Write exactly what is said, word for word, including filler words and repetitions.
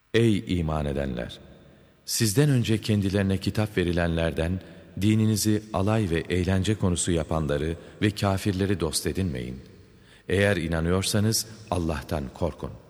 Ey iman edenler! Sizden önce kendilerine kitap verilenlerden dininizi alay ve eğlence konusu yapanları ve kâfirleri dost edinmeyin. Eğer inanıyorsanız Allah'tan korkun.